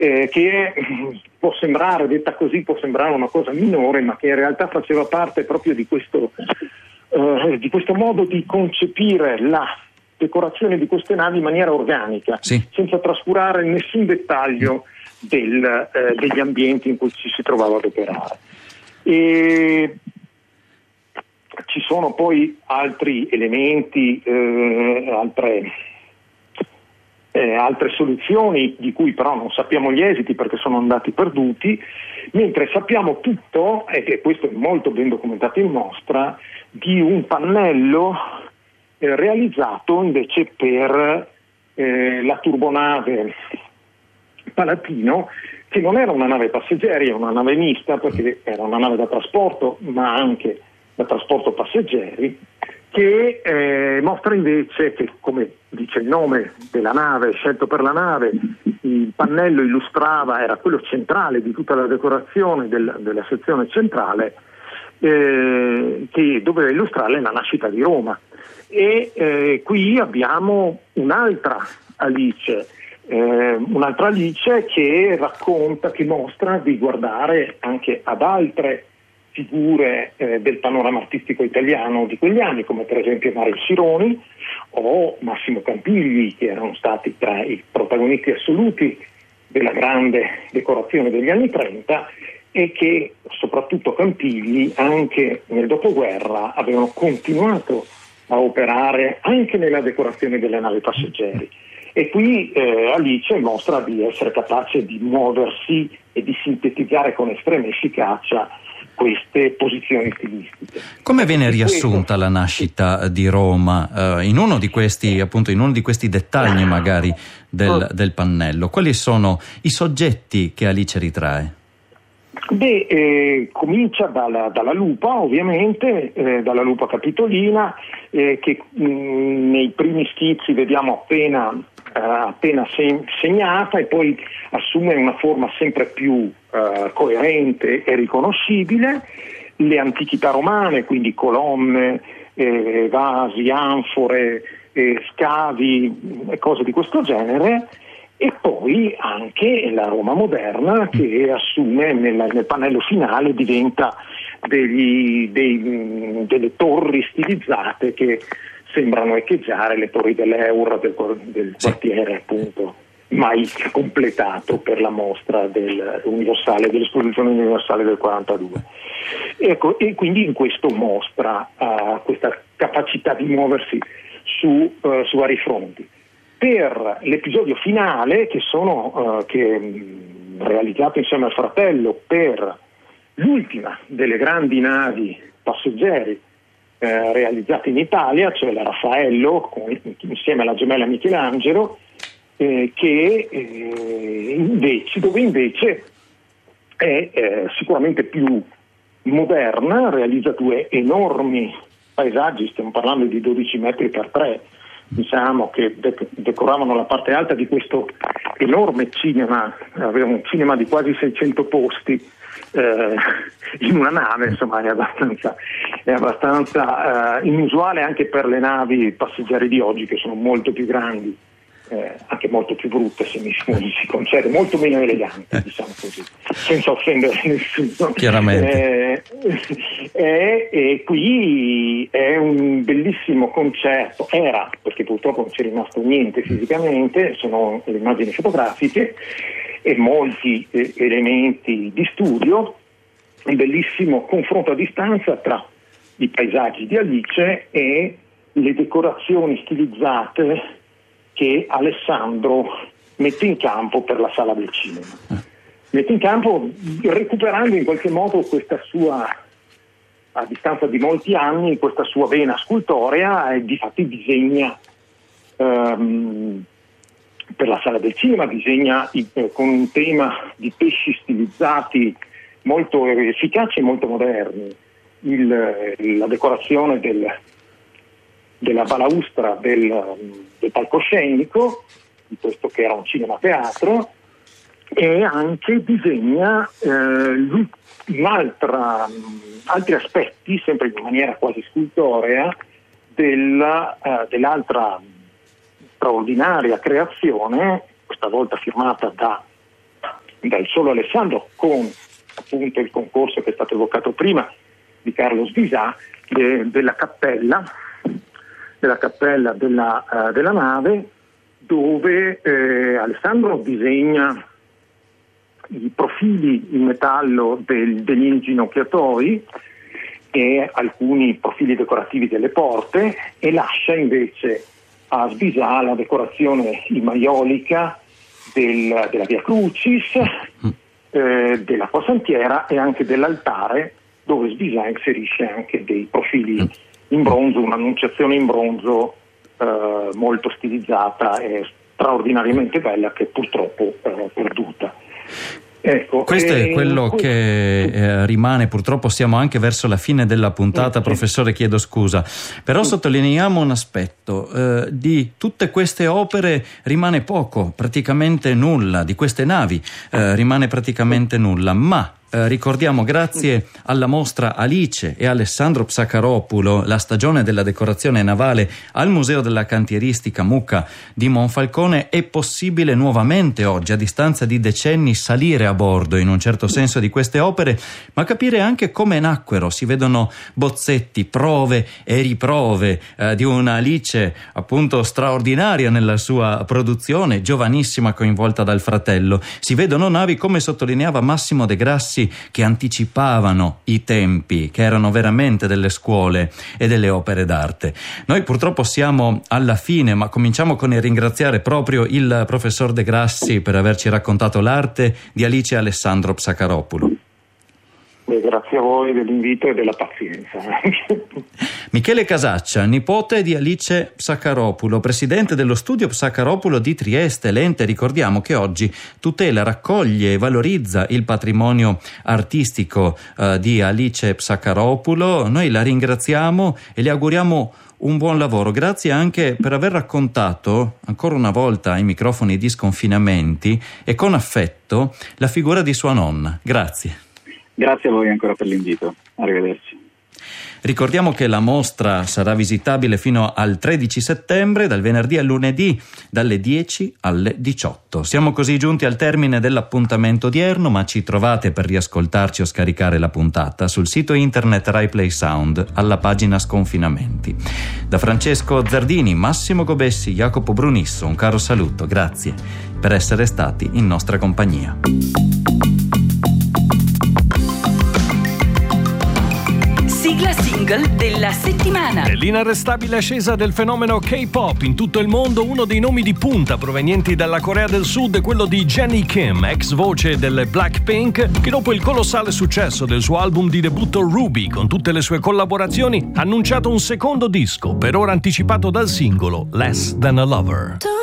che può sembrare, detta così, può sembrare una cosa minore, ma che in realtà faceva parte proprio di questo modo di concepire la decorazione di queste navi in maniera organica, senza trascurare nessun dettaglio degli ambienti in cui ci si trovava ad operare. E ci sono poi altri elementi, altre soluzioni di cui però non sappiamo gli esiti perché sono andati perduti, mentre sappiamo tutto, e che questo è molto ben documentato in mostra, di un pannello realizzato invece per la turbonave Palatino, che non era una nave passeggeri, era una nave mista, perché era una nave da trasporto ma anche da trasporto passeggeri, che mostra invece che, come dice il nome della nave, scelto per la nave, il pannello illustrava, era quello centrale di tutta la decorazione della sezione centrale, che doveva illustrare la nascita di Roma. E qui abbiamo un'altra Alice che racconta, che mostra di guardare anche ad altre figure del panorama artistico italiano di quegli anni, come per esempio Mario Sironi o Massimo Campigli, che erano stati tra i protagonisti assoluti della grande decorazione degli anni 30, e che soprattutto Campigli anche nel dopoguerra avevano continuato a operare anche nella decorazione delle navi passeggeri. E qui Alice mostra di essere capace di muoversi e di sintetizzare con estrema efficacia queste posizioni stilistiche. Come viene riassunta la nascita di Roma in uno di questi dettagli magari del pannello? Quali sono i soggetti che Alice ritrae? Comincia dalla lupa, ovviamente, dalla lupa capitolina, che nei primi schizzi vediamo appena segnata, e poi assume una forma sempre più coerente e riconoscibile. Le antichità romane, quindi colonne, vasi, anfore, scavi e cose di questo genere, e poi anche la Roma moderna, che assume nel pannello finale, diventa delle torri stilizzate che sembrano echeggiare le torri dell'Eur del quartiere, appunto, mai completato per la mostra dell'esposizione universale del 42. Ecco, e quindi in questo mostra questa capacità di muoversi su vari fronti. Per l'episodio finale, che realizzato insieme al fratello per l'ultima delle grandi navi passeggeri realizzate in Italia, cioè la Raffaello, insieme alla gemella Michelangelo, dove invece è sicuramente più moderna, realizza due enormi paesaggi, stiamo parlando di 12 metri per 3, diciamo, che decoravano la parte alta di questo enorme cinema. Aveva un cinema di quasi 600 posti in una nave, insomma è abbastanza inusuale anche per le navi passeggeri di oggi, che sono molto più grandi, anche molto più brutte, se mi si concede, molto meno eleganti, diciamo così, senza offendere nessuno. Chiaramente. E qui è un bellissimo concerto, era, perché purtroppo non c'è rimasto niente fisicamente, sono le immagini fotografiche e molti elementi di studio, un bellissimo confronto a distanza tra i paesaggi di Alice e le decorazioni stilizzate che Alessandro mette in campo per la sala del cinema. Mette in campo recuperando in qualche modo questa sua, a distanza di molti anni, questa sua vena scultorea, e difatti disegna per la sala del cinema, disegna con un tema di pesci stilizzati molto efficaci e molto moderni. La decorazione della balaustra del palcoscenico, di questo che era un cinema-teatro, e anche disegna altri aspetti, sempre in maniera quasi scultorea, dell'altra straordinaria creazione, questa volta firmata da dal solo Alessandro, con appunto il concorso che è stato evocato prima di Carlo Sbisà, della cappella della nave, dove Alessandro disegna i profili in metallo degli inginocchiatori e alcuni profili decorativi delle porte, e lascia invece a Sbisà la decorazione imaiolica della Via Crucis, della posantiera e anche dell'altare, dove Sbisà inserisce anche dei profili in bronzo, un'annunciazione in bronzo molto stilizzata e straordinariamente bella, che purtroppo è perduta. Ecco, questo è quello che rimane. Purtroppo siamo anche verso la fine della puntata, professore, chiedo scusa, però sottolineiamo un aspetto: di tutte queste opere rimane poco, praticamente nulla, di queste navi rimane praticamente nulla, ma ricordiamo, grazie alla mostra Alice e Alessandro Psacharopulo, la stagione della decorazione navale al Museo della Cantieristica Mucca di Monfalcone, è possibile nuovamente oggi, a distanza di decenni, salire a bordo in un certo senso di queste opere, ma capire anche come nacquero. Si vedono bozzetti, prove e riprove di una Alice appunto straordinaria nella sua produzione, giovanissima, coinvolta dal fratello. Si vedono navi, come sottolineava Massimo De Grassi, che anticipavano i tempi, che erano veramente delle scuole e delle opere d'arte. Noi purtroppo siamo alla fine, ma cominciamo con il ringraziare proprio il professor De Grassi per averci raccontato l'arte di Alice e Alessandro Psacharopulo. Grazie a voi dell'invito e della pazienza. Michele Casaccia, nipote di Alice Psacharopulo, presidente dello studio Psacharopulo di Trieste, l'ente, ricordiamo, che oggi tutela, raccoglie e valorizza il patrimonio artistico di Alice Psacharopulo. Noi la ringraziamo e le auguriamo un buon lavoro. Grazie anche per aver raccontato ancora una volta ai microfoni di Sconfinamenti e con affetto la figura di sua nonna. Grazie. Grazie a voi ancora per l'invito. Arrivederci. Ricordiamo che la mostra sarà visitabile fino al 13 settembre, dal venerdì al lunedì, dalle 10 alle 18. Siamo così giunti al termine dell'appuntamento odierno, ma ci trovate per riascoltarci o scaricare la puntata sul sito internet Rai Play Sound, alla pagina Sconfinamenti. Da Francesco Zardini, Massimo Gobessi, Jacopo Brunisso, un caro saluto. Grazie per essere stati in nostra compagnia. Sigla single della settimana. È l'inarrestabile ascesa del fenomeno K-pop in tutto il mondo. Uno dei nomi di punta provenienti dalla Corea del Sud è quello di Jennie Kim, ex voce delle Blackpink, che dopo il colossale successo del suo album di debutto Ruby, con tutte le sue collaborazioni, ha annunciato un secondo disco, per ora anticipato dal singolo Less Than a Lover.